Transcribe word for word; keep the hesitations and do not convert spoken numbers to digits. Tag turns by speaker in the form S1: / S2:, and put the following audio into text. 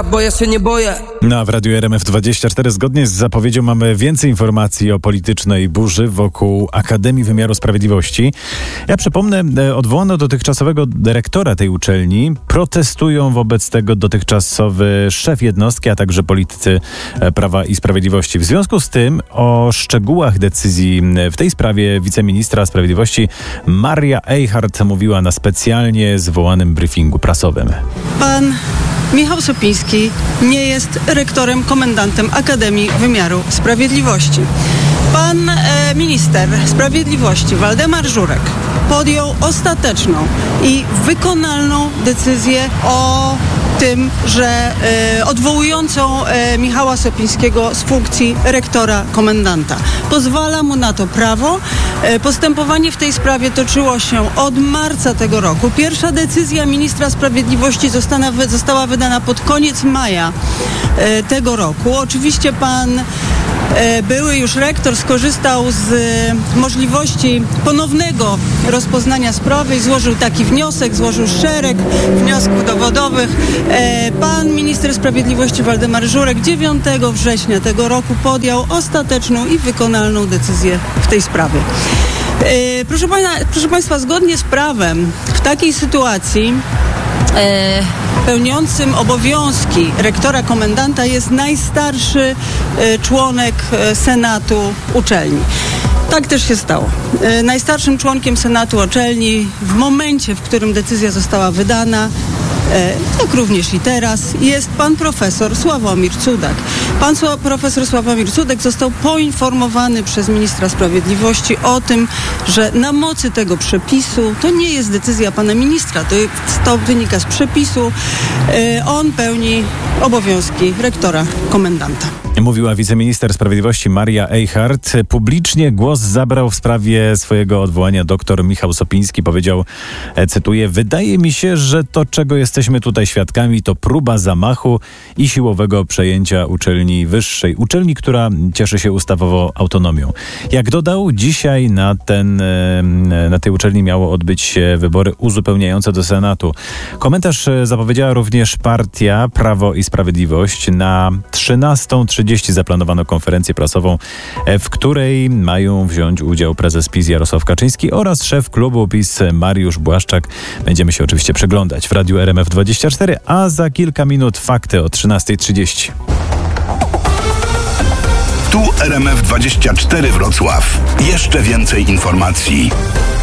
S1: bo ja się nie boję.
S2: No, w Radiu R M F dwadzieścia cztery zgodnie z zapowiedzią mamy więcej informacji o politycznej burzy wokół Akademii Wymiaru Sprawiedliwości. Ja przypomnę, odwołano dotychczasowego dyrektora tej uczelni. Protestują wobec tego dotychczasowy szef jednostki, a także politycy Prawa i Sprawiedliwości. W związku z tym o szczegółach decyzji w tej sprawie wiceministra sprawiedliwości Maria Eichhardt mówiła na specjalnie zwołanym briefingu prasowym.
S3: Pan Michał Sopiński nie jest rektorem, komendantem Akademii Wymiaru Sprawiedliwości. Pan e, minister sprawiedliwości Waldemar Żurek podjął ostateczną i wykonalną decyzję o tym, że e, odwołującą e, Michała Sopińskiego z funkcji rektora komendanta. Pozwala mu na to prawo. E, postępowanie w tej sprawie toczyło się od marca tego roku. Pierwsza decyzja ministra sprawiedliwości została, została wydana pod koniec maja e, tego roku. Oczywiście pan e, były już rektor skorzystał z e, możliwości ponownego rozpoznania sprawy i złożył taki wniosek, złożył szereg wniosków dowodowych. Pan minister sprawiedliwości Waldemar Żurek dziewiątego września tego roku podjął ostateczną i wykonalną decyzję w tej sprawie. Proszę, pana, proszę Państwa, zgodnie z prawem w takiej sytuacji e, pełniącym obowiązki rektora komendanta jest najstarszy e, członek e, Senatu uczelni. Tak też się stało. E, najstarszym członkiem Senatu uczelni w momencie, w którym decyzja została wydana, jak również i teraz, jest pan profesor Sławomir Cudek. Pan Sła- profesor Sławomir Cudek został poinformowany przez ministra sprawiedliwości o tym, że na mocy tego przepisu, to nie jest decyzja pana ministra, to, to wynika z przepisu, on pełni obowiązki rektora komendanta.
S2: Mówiła wiceminister sprawiedliwości Maria Eichhardt. Publicznie głos zabrał w sprawie swojego odwołania dr Michał Sopiński. Powiedział, cytuję, wydaje mi się, że to, czego jesteśmy tutaj świadkami, to próba zamachu i siłowego przejęcia uczelni wyższej. Uczelni, która cieszy się ustawową autonomią. Jak dodał, dzisiaj na, ten, na tej uczelni miało odbyć się wybory uzupełniające do Senatu. Komentarz zapowiedziała również partia Prawo i Sprawiedliwość. Na trzynastą trzydzieści zaplanowano konferencję prasową, w której mają wziąć udział prezes PiS Jarosław Kaczyński oraz szef klubu PiS Mariusz Błaszczak. Będziemy się oczywiście przeglądać w Radiu R M F dwadzieścia cztery, a za kilka minut fakty o trzynastej trzydzieści.
S4: Tu R M F dwadzieścia cztery Wrocław. Jeszcze więcej informacji.